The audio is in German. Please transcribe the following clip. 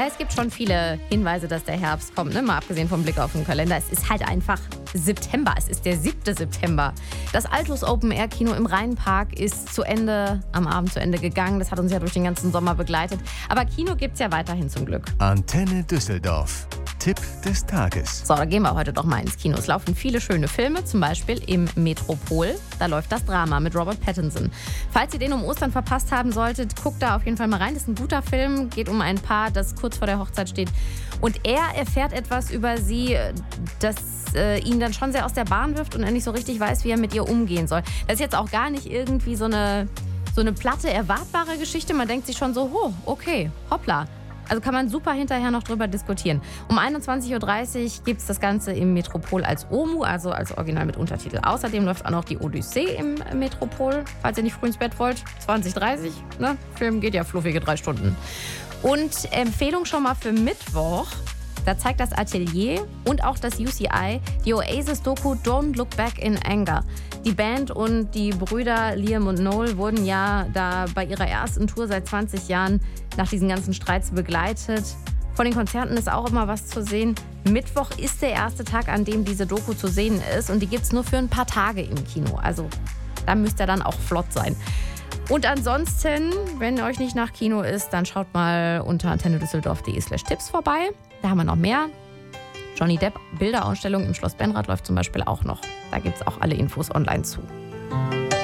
Es gibt schon viele Hinweise, dass der Herbst kommt, ne? Mal abgesehen vom Blick auf den Kalender. Es ist halt einfach September. Es ist der 7. September. Das Altus Open Air Kino im Rheinpark ist am Abend zu Ende gegangen. Das hat uns ja durch den ganzen Sommer begleitet. Aber Kino gibt's ja weiterhin zum Glück. Antenne Düsseldorf. Tipp des Tages. So, da gehen wir heute doch mal ins Kino. Es laufen viele schöne Filme, zum Beispiel im Metropol. Da läuft das Drama mit Robert Pattinson. Falls ihr den um Ostern verpasst haben solltet, guckt da auf jeden Fall mal rein. Das ist ein guter Film, geht um ein Paar, das kurz vor der Hochzeit steht. Und er erfährt etwas über sie, das ihn dann schon sehr aus der Bahn wirft und er nicht so richtig weiß, wie er mit ihr umgehen soll. Das ist jetzt auch gar nicht irgendwie so eine platte, erwartbare Geschichte. Man denkt sich schon so, okay, hoppla. Also kann man super hinterher noch drüber diskutieren. Um 21.30 Uhr gibt es das Ganze im Metropol als OMU, also als Original mit Untertitel. Außerdem läuft auch noch die Odyssee im Metropol, falls ihr nicht früh ins Bett wollt. 20:30, ne? Film geht ja fluffige 3 Stunden. Und Empfehlung schon mal für Mittwoch. Da zeigt das Atelier und auch das UCI die Oasis-Doku Don't Look Back in Anger. Die Band und die Brüder Liam und Noel wurden ja da bei ihrer ersten Tour seit 20 Jahren nach diesen ganzen Streits begleitet. Von den Konzerten ist auch immer was zu sehen. Mittwoch ist der erste Tag, an dem diese Doku zu sehen ist. Und die gibt es nur für ein paar Tage im Kino. Also da müsst ihr dann auch flott sein. Und ansonsten, wenn euch nicht nach Kino ist, dann schaut mal unter antennedüsseldorf.de/Tipps vorbei. Da haben wir noch mehr. Johnny Depp Bilderausstellung im Schloss Benrath läuft zum Beispiel auch noch. Da gibt es auch alle Infos online zu.